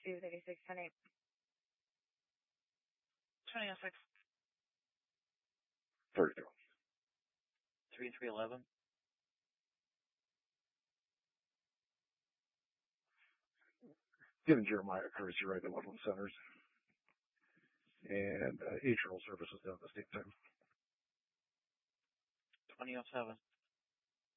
236, 2006. 32. 3311. Given Jeremiah Kersey right at Woodland Centers. And Atrial services down the state time. 2007.